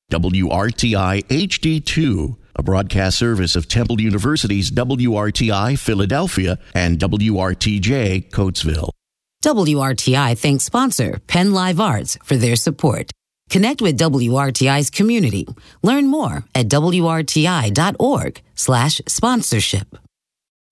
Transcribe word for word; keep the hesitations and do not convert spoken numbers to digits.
W R T I H D two, a broadcast service of Temple University's W R T I Philadelphia and W R T J Coatesville. W R T I thanks sponsor Penn Live Arts for their support. Connect with W R T I's community. Learn more at W R T I dot org slash sponsorship.